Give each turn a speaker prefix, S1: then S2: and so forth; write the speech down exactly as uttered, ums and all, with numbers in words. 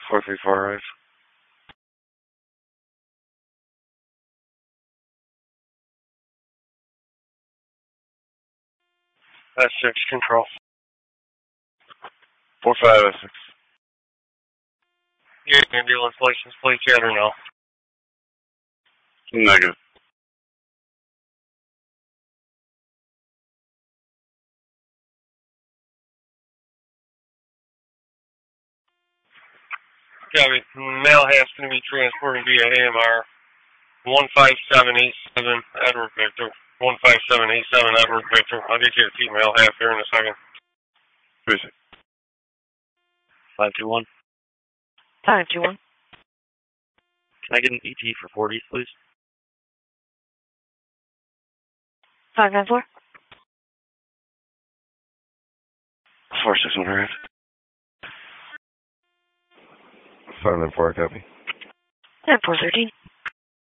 S1: four three four arrives. S six control. four five S six. Yeah, ambulance license plate yet or no? Negative. Copy. Mail has to be transported via A M R one five seven eight seven Edward Victor. one five seven eight seven Edward Victor. I'll get you a female half here in a second. Appreciate it.
S2: five two one.
S3: five two one.
S2: Can I get an E T for forty, please?
S3: five nine four.
S1: four six one arrived. five nine four, copy.
S3: And four thirteen.